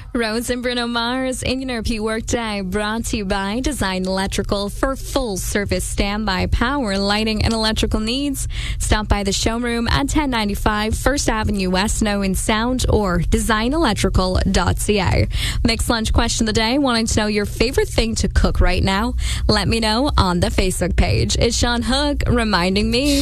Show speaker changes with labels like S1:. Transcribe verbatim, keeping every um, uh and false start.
S1: Rose and Bruno Mars in your P Workday, brought to you by Design Electrical for full service standby power, lighting, and electrical needs. Stop by the showroom at ten ninety-five First Avenue West, Snow and Sound, or design electrical dot c a. Mixed lunch question of the day, wanting to know your favorite thing to cook right now? Let me know on the Facebook page. It's Sean Hook reminding me.